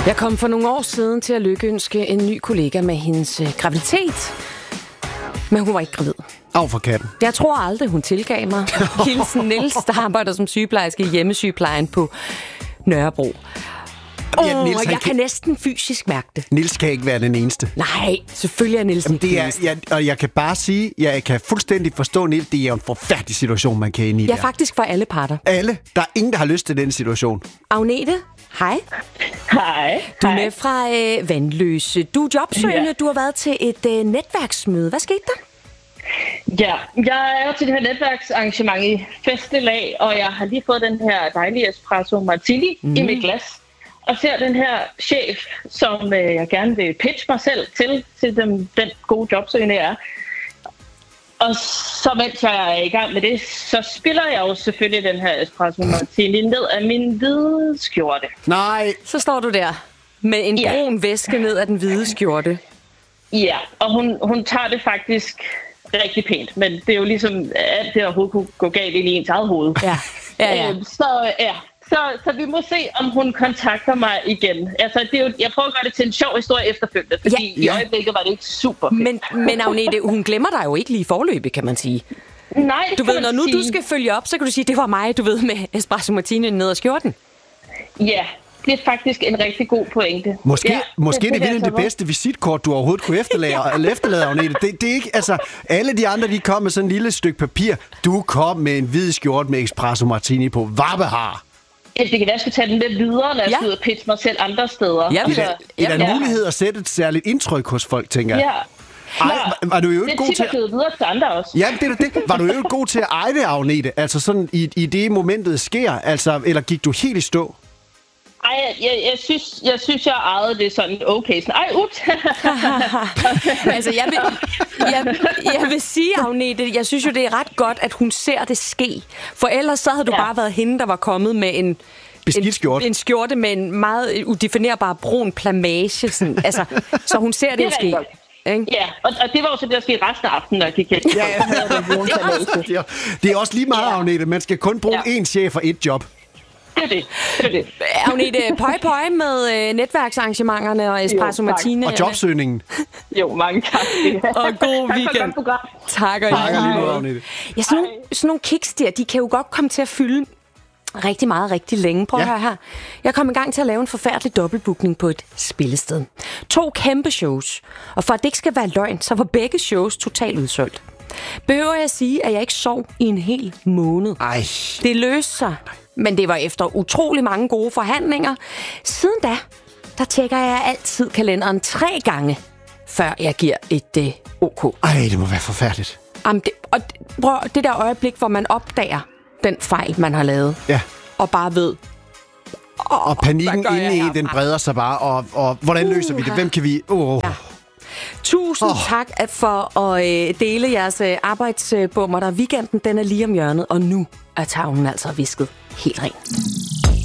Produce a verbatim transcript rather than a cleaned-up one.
Jeg kom for nogle år siden til at lykønske en ny kollega med hendes øh, graviditet. Men hun var ikke gravid. Af for katten. Jeg tror aldrig, hun tilgav mig. Hilsen Niels, der arbejder som sygeplejerske i hjemmesygeplejen på Nørrebro. Åh, Ja, Niels, jeg han kan kan- næsten fysisk mærke det. Niels kan ikke være den eneste. Nej, selvfølgelig er Niels Jamen, ikke det den er, eneste. jeg, og jeg kan bare sige, jeg kan fuldstændig forstå, Niels, det er jo en forfærdelig situation, man kan ind i. Ja, der. faktisk for alle parter. Alle. Der er ingen, der har lyst til den situation. Agnete, hej. Hej. Du er Hej. med fra øh, Vandløse. Du er jobsøgende. Ja. Du har været til et øh, netværksmøde. Hvad skete der? Ja, jeg er jo til det her netværksarrangement i Festelag, og jeg har lige fået den her dejlige espresso martini mm. i mit glas. Og ser den her chef, som øh, jeg gerne vil pitche mig selv til, til den, den gode jobsøgende jeg er. Og så mens jeg er i gang med det, så spiller jeg jo selvfølgelig den her espresso martini ned af min hvide skjorte. Nej. Så står du der med en Ja. brun væske ned af den hvide skjorte. Ja, og hun, hun tager det faktisk rigtig pænt, men det er jo ligesom alt det, der overhovedet kunne gå galt ind i ens eget hoved. Ja, ja, ja. Øhm, så ja, så, så vi må se, om hun kontakter mig igen. Altså, det er jo, jeg prøver at gøre det til en sjov historie efterfølgende, fordi Ja, i ja. øjeblikket var det ikke super fedt. Men, men Agnete, hun glemmer dig jo ikke lige i forløbet, kan man sige. Nej, det Du kan ved, man når nu sige. du skal følge op, så kan du sige, det var mig, du ved, med espresso martini ned ad skjorten. Ja, det er faktisk en rigtig god pointe. Måske, ja, måske det, det, vil det, jeg det så bedste visitkort, du overhovedet kunne efterlade, eller efterlade, Agnete. Det, det er ikke, altså, alle de andre, de kom med sådan en lille stykke papir. Du kom med en hvid skjorte med espresso martini på. Vabbehar. Ja, det kan være, at jeg skal tage den med videre, når jeg Ja. skal ud og pitche mig selv andre steder. Ja, Det er, det er Ja, en ja. mulighed at sætte et særligt indtryk hos folk, tænker jeg. Ja. Ej, Klar. var, var du jo Det ikke god er til tit at videre til andre også. Ja, det er da det. Var du jo god til at eje det, Agnete? Altså sådan i, i det momentet sker, altså, eller gik du helt i stå? Ej, jeg, jeg, jeg, synes, jeg synes, jeg ejede det sådan okay. Sådan, ej, ups. Altså, jeg vil, jeg, jeg vil sige, Agnete, jeg synes jo, det er ret godt, at hun ser det ske. For ellers så havde du Ja. bare været hende, der var kommet med en... Beskidt skjorte. En, en skjorte med en meget udefinerbar brun plamage. Sådan. Altså, så hun ser det, Det jo er ske. rigtig godt. Ikke? Ja, og, og det var jo så det, der skete resten af aftenen, når jeg gik hen. Ja, ja. Det er, det er også lige meget, Ja. Agnete. Man skal kun bruge Ja. én chef og ét job. Det er det. det, er det. Agnete, pøj pøj med øh, netværksarrangementerne og espresso Jo, tak. martini. Og jobsøgningen. Jo, mange tak. Og god Tak for et weekend. godt program. Tak og Tak i og lige lige måde, måde. Agnete. Ja, sådan nogle, sådan nogle kicks der, de kan jo godt komme til at fylde rigtig meget, rigtig længe. Prøv at Ja. høre her. Jeg kom i gang til at lave en forfærdelig dobbeltbookning på et spillested. To kæmpe shows. Og for at det ikke skal være løgn, så var begge shows totalt udsolgt. Behøver jeg at sige, at jeg ikke sov i en hel måned. Ej. Det løste sig, men det var efter utrolig mange gode forhandlinger. Siden da, der tjekker jeg altid kalenderen tre gange, før jeg giver et øh, OK. Ej, det må være forfærdeligt. Jamen, det, og det- prøv, det der øjeblik, hvor man opdager den fejl, man har lavet, Ja. og bare ved, Og panikken hvad gør jeg inde i, herfra? den breder sig bare. Og, og hvordan løser vi det? Hvem kan vi... Oh. Ja. Tusind Åh. oh. tak at- for at øh, dele jeres øh, arbejdsbummer. Der weekenden, den er lige om hjørnet, og nu er tavlen altså visket helt ren.